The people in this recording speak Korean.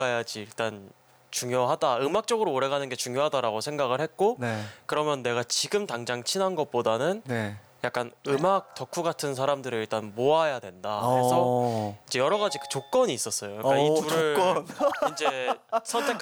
가야지 일단 중요하다. 음악적으로 오래 가는 게 중요하다라고 생각을 했고 네. 그러면 내가 지금 당장 친한 것보다는 네. 약간 음악 덕후 같은 사람들을 일단 모아야 된다 해서 이제 여러 가지 그 조건이 있었어요. 그러니까 이 둘을 조건. 이제 선택